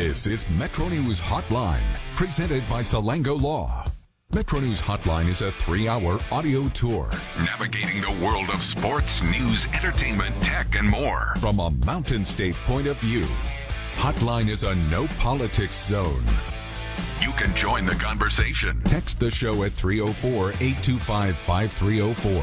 This is Metro News Hotline, presented by Salango Law. Metro News Hotline is a 3-hour audio tour, navigating the world of sports, news, entertainment, tech, and more from a Mountain State point of view. Hotline is a no politics zone. You can join the conversation. Text the show at 304-825-5304.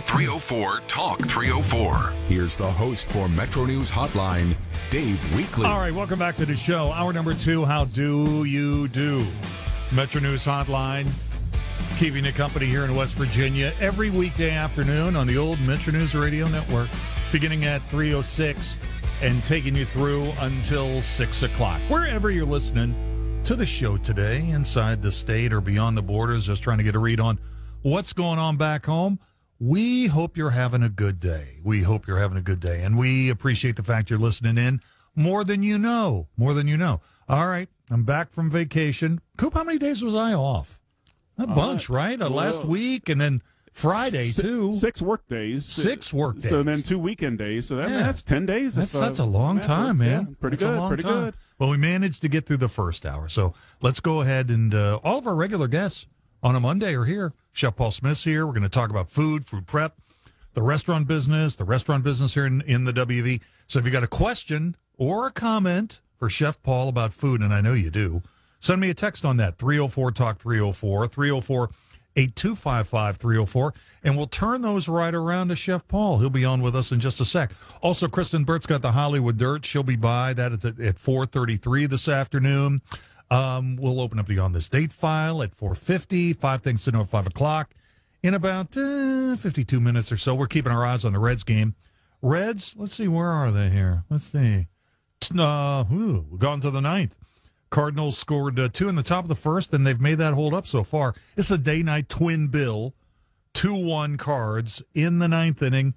304-TALK-304. Here's the host for Metro News Hotline, Dave Weekley. All right, welcome back to the show. Hour number 2, how do you do? Metro News Hotline, keeping you company here in West Virginia every weekday afternoon on the old Metro News Radio Network, beginning at 3:06 and taking you through until 6 o'clock. Wherever you're listening to the show today, inside the state or beyond the borders, just trying to get a read on what's going on back home, we hope you're having a good day. We hope you're having a good day, and we appreciate the fact you're listening in more than you know. More than you know. All right, I'm back from vacation. Coop, how many days was I off? A bunch, right? Last week, and then Friday, too. 6 work days. 6 work days. So then 2 weekend days. So that's 10 days. That's a long time, man. Yeah, pretty good. Well, we managed to get through the first hour. So let's go ahead and all of our regular guests on a Monday are here. Chef Paul Smith's here. We're going to talk about food prep, the restaurant business here in the WV. So if you got a question or a comment for Chef Paul about food, and I know you do, send me a text on that, 304-TALK-304, 304-8255-304, and we'll turn those right around to Chef Paul. He'll be on with us in just a sec. Also, Kristen Burt's got the Hollywood Dirt. She'll be by. That is at 4:33 this afternoon. We'll open up the On This Date file at 4:50, 5 things to know at 5 o'clock. In about 52 minutes or so, we're keeping our eyes on the Reds game. Reds, let's see, where are they here? Let's see. We've gone to the 9th. Cardinals scored 2 in the top of the first, and they've made that hold up so far. It's a day-night twin bill, 2-1 Cards in the 9th inning.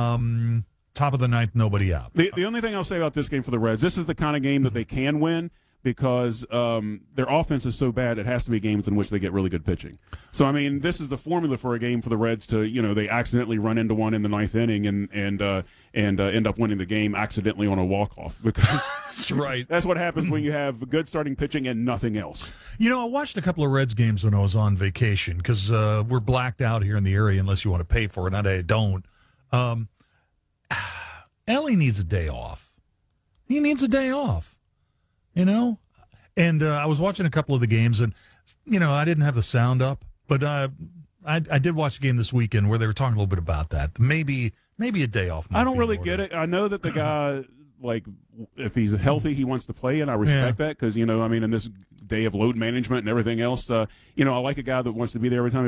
Top of the 9th, nobody out. The only thing I'll say about this game for the Reds, this is the kind of game that they can win because their offense is so bad, it has to be games in which they get really good pitching. So, I mean, this is the formula for a game for the Reds to, they accidentally run into one in the 9th inning and end up winning the game accidentally on a walk-off. Because that's right. That's what happens when you have good starting pitching and nothing else. I watched a couple of Reds games when I was on vacation because we're blacked out here in the area unless you want to pay for it, and I don't. Ellie needs a day off. He needs a day off. And I was watching a couple of the games, and, I didn't have the sound up, but I did watch a game this weekend where they were talking a little bit about that. Maybe a day off. I don't really get it. I know that the guy, if he's healthy, he wants to play, and I respect that because, in this day of load management and everything else, I like a guy that wants to be there every time